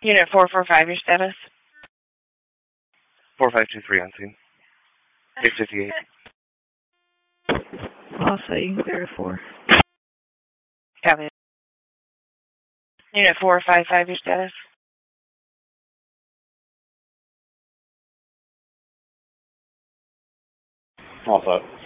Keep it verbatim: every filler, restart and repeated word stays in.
Unit four four five, your status? four five two three on scene. eight fifty-eight. Also, you can clear four. Copy. Unit four five five, your status? All set.